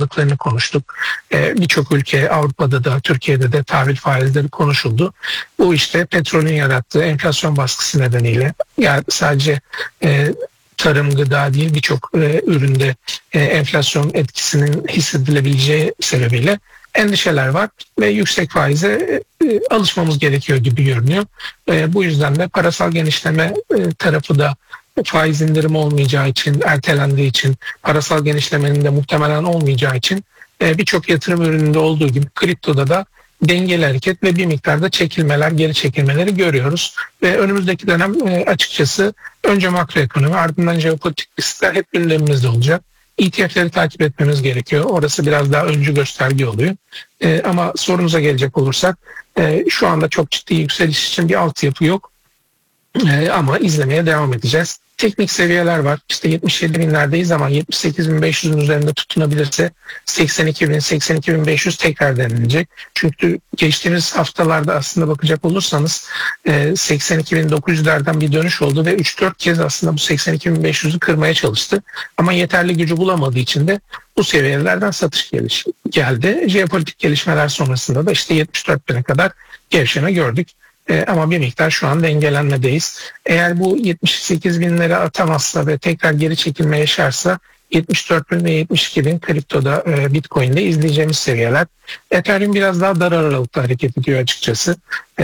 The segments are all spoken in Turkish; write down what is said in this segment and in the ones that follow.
aralıklarını konuştuk. Birçok ülke, Avrupa'da da Türkiye'de de tahvil faizleri konuşuldu. Bu işte petrolün yarattığı enflasyon baskısı nedeniyle, yani sadece tarım, gıda değil, birçok üründe enflasyon etkisinin hissedilebileceği sebebiyle endişeler var ve yüksek faize alışmamız gerekiyor gibi görünüyor. Bu yüzden de parasal genişleme tarafı da faiz indirimi olmayacağı için, ertelendiği için, parasal genişlemenin de muhtemelen olmayacağı için birçok yatırım ürününde olduğu gibi kriptoda da dengeli hareket ve bir miktarda çekilmeler, geri çekilmeleri görüyoruz. Ve önümüzdeki dönem açıkçası önce makroekonomi, ardından jeopolitik riskler hep gündemimizde olacak. ETF'leri takip etmemiz gerekiyor. Orası biraz daha öncü gösterge oluyor. Ama sorunuza gelecek olursak şu anda çok ciddi yükseliş için bir altyapı yok. Ama izlemeye devam edeceğiz. Teknik seviyeler var. İşte 77 binlerdeyiz ama 78.500'ün üzerinde tutunabilirse 82.000, 82.500 tekrar denilecek. Çünkü geçtiğimiz haftalarda aslında bakacak olursanız 82.900'lerden bir dönüş oldu ve 3-4 kez aslında bu 82.500'ü kırmaya çalıştı. Ama yeterli gücü bulamadığı için de bu seviyelerden satış geldi. Jeopolitik gelişmeler sonrasında da işte 74.000'e kadar gevşeme gördük. Ama bir miktar şu an dengelenmedeyiz. Eğer bu 78 binlere atamazsa ve tekrar geri çekilme yaşarsa 74 bin ve 72 bin kriptoda, Bitcoin'de izleyeceğimiz seviyeler. Ethereum biraz daha dar aralıkta hareket ediyor açıkçası.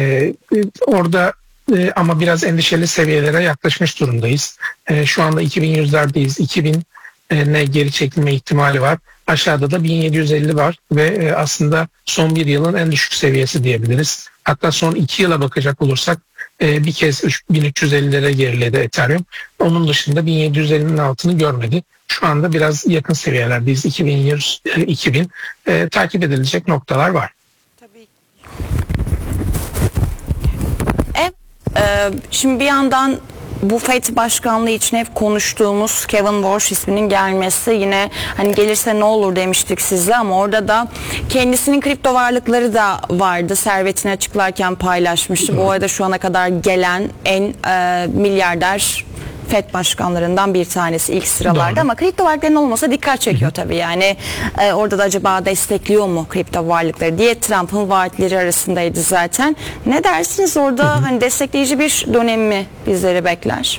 Orada ama biraz endişeli seviyelere yaklaşmış durumdayız. Şu anda 2100'lerdeyiz. 2000 ne geri çekilme ihtimali var. Aşağıda da 1750 var ve aslında son bir yılın en düşük seviyesi diyebiliriz. Hatta son 2 yıla bakacak olursak bir kez 1350'lere geriledi Ethereum. Onun dışında 1750'nin altını görmedi. Şu anda biraz yakın seviyelerdeyiz. 2100, 2000 takip edilecek noktalar var. Tabii. Şimdi bir yandan bu FED başkanlığı için hep konuştuğumuz Kevin Warsh isminin gelmesi, yine hani gelirse ne olur demiştik sizle, ama orada da kendisinin kripto varlıkları da vardı. Servetini açıklarken paylaşmıştı. Bu arada şu ana kadar gelen en milyarder FED başkanlarından bir tanesi ilk sıralarda. Doğru. Ama kripto varlıkların olmasa dikkat çekiyor tabii. Yani orada da acaba destekliyor mu kripto varlıkları diye Trump'ın vaatleri arasındaydı zaten. Ne dersiniz orada, hani destekleyici bir dönem mi bizleri bekler?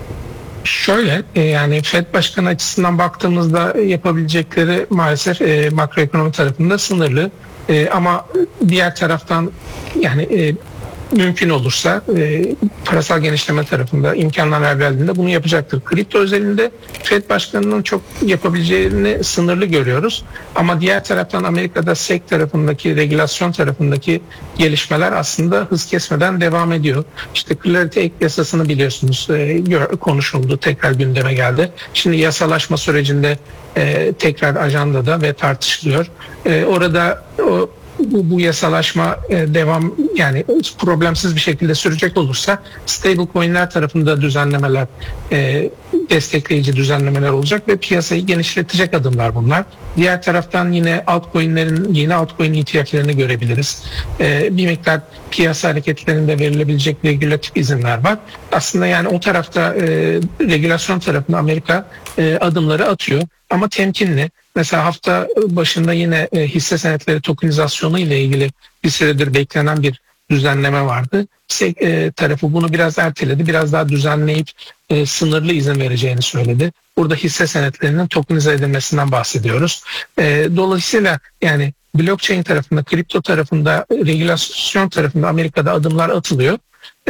Şöyle, yani FED başkanı açısından baktığımızda yapabilecekleri maalesef makroekonomi tarafında sınırlı. Ama diğer taraftan yani mümkün olursa parasal genişleme tarafında imkanlar verdiğinde bunu yapacaktır. Kripto özelinde FED başkanının çok yapabileceğini sınırlı görüyoruz. Ama diğer taraftan Amerika'da SEC tarafındaki, regülasyon tarafındaki gelişmeler aslında hız kesmeden devam ediyor. İşte Clarity Act yasasını biliyorsunuz konuşuldu, tekrar gündeme geldi. Şimdi yasalaşma sürecinde tekrar ajandada ve tartışılıyor. Orada bu yasalaşma devam, yani problemsiz bir şekilde sürecek olursa stable coin'ler tarafında düzenlemeler, destekleyici düzenlemeler olacak ve piyasayı genişletecek adımlar bunlar. Diğer taraftan yine altcoin'lerin, yeni altcoin ETF'lerini görebiliriz. Bir miktar piyasa hareketlerinde verilebilecek regülatif izinler var. Aslında yani o tarafta regülasyon tarafında Amerika adımları atıyor ama temkinli. Mesela hafta başında yine hisse senetleri tokenizasyonu ile ilgili bir süredir beklenen bir düzenleme vardı. SEC tarafı bunu biraz erteledi, biraz daha düzenleyip sınırlı izin vereceğini söyledi. Burada hisse senetlerinin tokenize edilmesinden bahsediyoruz. Dolayısıyla yani blockchain tarafında, kripto tarafında, regülasyon tarafında Amerika'da adımlar atılıyor.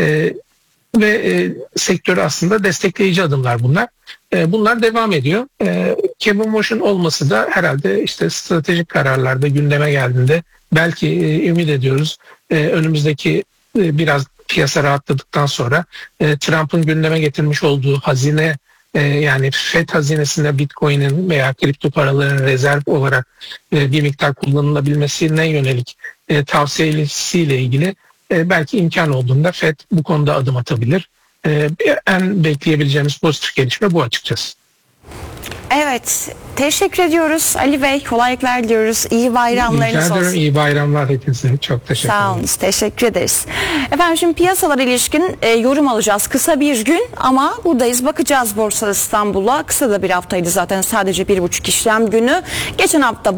Ve sektörü aslında destekleyici adımlar bunlar. Bunlar devam ediyor. Kevin Warsh'un olması da herhalde işte stratejik kararlarda gündeme geldiğinde belki ümit ediyoruz önümüzdeki biraz piyasa rahatladıktan sonra Trump'ın gündeme getirmiş olduğu hazine, yani FED hazinesinde Bitcoin'in veya kripto paraların rezerv olarak bir miktar kullanılabilmesine yönelik tavsiyesiyle ilgili belki imkan olduğunda FED bu konuda adım atabilir. En bekleyebileceğimiz pozitif gelişme bu açıkçası. Evet, teşekkür ediyoruz Ali Bey, kolaylıklar diliyoruz. İyi bayramlarınız olsun. İyi bayramlar hepinize. Çok teşekkür ederim. Sağ olun, teşekkür ederiz. Efendim şimdi piyasalara ilişkin yorum alacağız. Kısa bir gün ama buradayız. Bakacağız Borsa İstanbul'a. Kısa da bir haftaydı zaten, sadece 1,5 işlem günü. Geçen hafta